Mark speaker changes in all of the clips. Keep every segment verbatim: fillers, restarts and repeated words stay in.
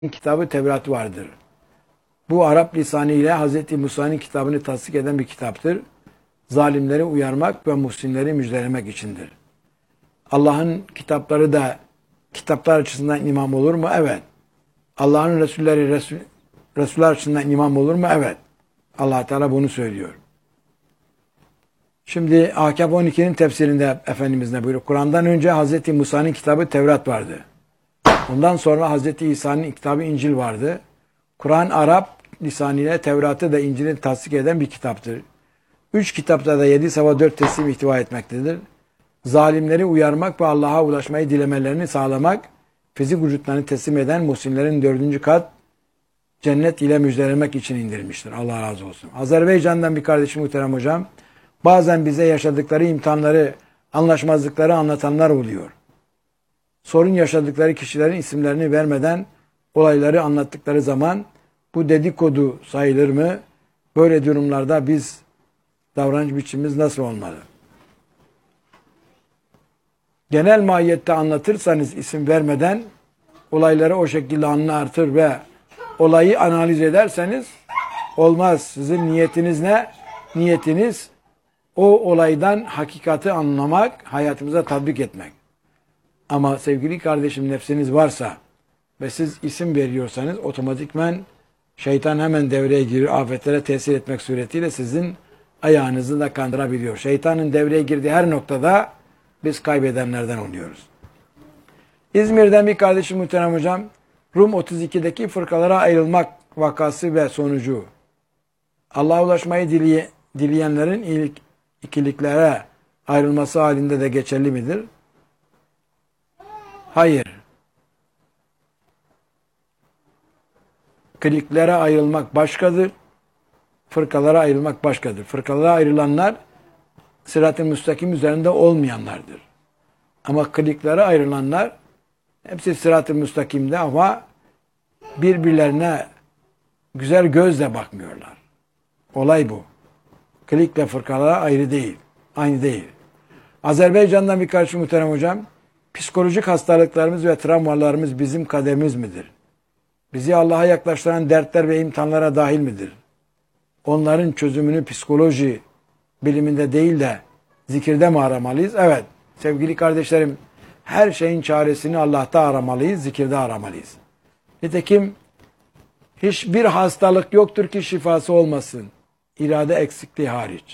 Speaker 1: kitabı Tevrat vardır. Bu Arap lisanı ile Hz. Musa'nın kitabını tasdik eden bir kitaptır. Zalimleri uyarmak ve muhsinleri müjdelemek içindir. Allah'ın kitapları da kitaplar açısından imam olur mu? Evet. Allah'ın Resulleri Resul, Resuller açısından imam olur mu? Evet. Allah Teala bunu söylüyor. Şimdi Ahkâb on ikinin tefsirinde Efendimiz ne buyuruyor? Kur'an'dan önce Hz. Musa'nın kitabı Tevrat vardı. Ondan sonra Hz. İsa'nın kitabı İncil vardı. Kur'an Arap lisanıyla Tevrat'ı da İncil'i tasdik eden bir kitaptır. Üç kitapta da yedi sabah dört teslim ihtiva etmektedir. Zalimleri uyarmak ve Allah'a ulaşmayı dilemelerini sağlamak, fizik vücutlarını teslim eden muhsinlerin dördüncü kat cennet ile müjdelemek için indirilmiştir. Allah razı olsun. Azerbaycan'dan bir kardeşim muhterem hocam, bazen bize yaşadıkları imtihanları, anlaşmazlıkları anlatanlar oluyor. Sorun yaşadıkları kişilerin isimlerini vermeden olayları anlattıkları zaman bu dedikodu sayılır mı? Böyle durumlarda biz davranış biçimimiz nasıl olmalı? Genel mahiyette anlatırsanız isim vermeden olayları o şekilde anlatır ve olayı analiz ederseniz olmaz. Sizin niyetiniz ne? Niyetiniz o olaydan hakikati anlamak, hayatımıza tatbik etmek. Ama sevgili kardeşim nefsiniz varsa ve siz isim veriyorsanız otomatikmen şeytan hemen devreye girir. Afetlere tesir etmek suretiyle sizin ayağınızı da kandırabiliyor. Şeytanın devreye girdiği her noktada biz kaybedenlerden oluyoruz. İzmir'den bir kardeşim muhterem hocam, Rum otuz ikideki fırkalara ayrılmak vakası ve sonucu Allah'a ulaşmayı dileye, dileyenlerin ilk ikiliklere ayrılması halinde de geçerli midir? Hayır. Kliklere ayrılmak başkadır. Fırkalara ayrılmak başkadır. Fırkalara ayrılanlar sırat-ı müstakim üzerinde olmayanlardır. Ama kliklere ayrılanlar hepsi sırat-ı müstakimde ama birbirlerine güzel gözle bakmıyorlar. Olay bu. Klikle fırkalara ayrı değil. Aynı değil. Azerbaycan'dan bir kardeşim muhterem hocam, psikolojik hastalıklarımız ve travmalarımız bizim kaderimiz midir? Bizi Allah'a yaklaştıran dertler ve imtihanlara dahil midir? Onların çözümünü psikoloji biliminde değil de zikirde mi aramalıyız? Evet. Sevgili kardeşlerim, her şeyin çaresini Allah'ta aramalıyız, zikirde aramalıyız. Nitekim hiçbir hastalık yoktur ki şifası olmasın. İrade eksikliği hariç.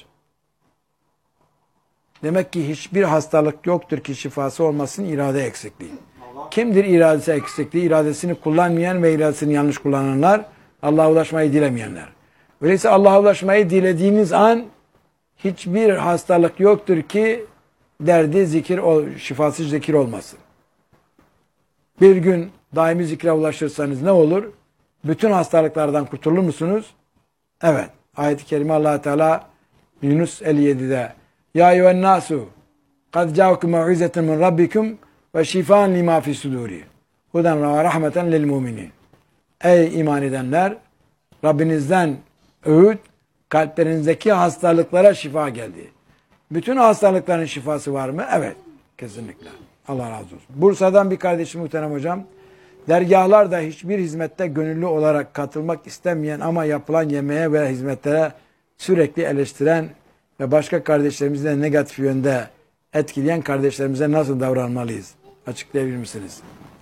Speaker 1: Demek ki hiçbir hastalık yoktur ki şifası olmasın, irade eksikliği. Kimdir iradesi eksikliği? İradesini kullanmayan ve iradesini yanlış kullananlar, Allah'a ulaşmayı dilemeyenler. Öyleyse Allah'a ulaşmayı dilediğiniz an hiçbir hastalık yoktur ki derdi zikir, şifasız zikir olmasın. Bir gün daimi zikre ulaşırsanız ne olur? Bütün hastalıklardan kurtulur musunuz? Evet. Ayet-i kerime Allah Teala Yunus elli yedide Ya eyyühen nasu kad ca'akum mev'izetun min rabbikum ve şifan lima fi suduri huden ve rahmeten lil muminin. Ey iman edenler, Rabbinizden öğüt, kalplerinizdeki hastalıklara şifa geldi. Bütün hastalıkların şifası var mı? Evet. Kesinlikle. Allah razı olsun. Bursa'dan bir kardeşim muhterem hocam, dergahlarda hiçbir hizmette gönüllü olarak katılmak istemeyen ama yapılan yemeğe ve hizmetlere sürekli eleştiren ve başka kardeşlerimizi de negatif yönde etkileyen kardeşlerimize nasıl davranmalıyız? Açıklayabilir misiniz?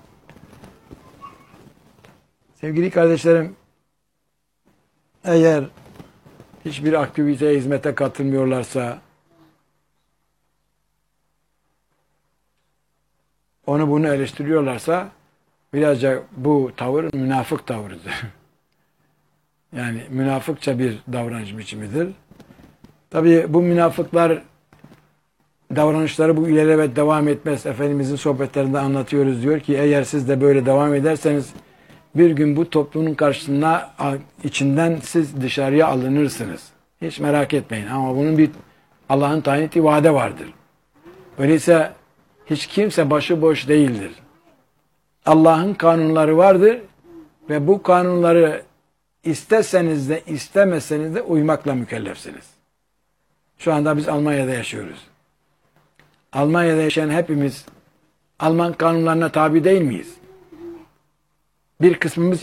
Speaker 1: Sevgili kardeşlerim, eğer hiçbir aktiviteye, hizmete katılmıyorlarsa, onu bunu eleştiriyorlarsa, birazca bu tavır münafık tavırıdır. Yani münafıkça bir davranış biçimidir. Tabii bu münafıklar davranışları bu ilelebet devam etmez. Efendimizin sohbetlerinde anlatıyoruz. Diyor ki eğer siz de böyle devam ederseniz bir gün bu toplumun karşısına içinden siz dışarıya alınırsınız. Hiç merak etmeyin. Ama bunun bir Allah'ın tayin ettiği vade vardır. Öyleyse hiç kimse başıboş değildir. Allah'ın kanunları vardır ve bu kanunları isteseniz de istemeseniz de uymakla mükellefsiniz. Şu anda biz Almanya'da yaşıyoruz. Almanya'da yaşayan hepimiz Alman kanunlarına tabi değil miyiz? Bir kısmımız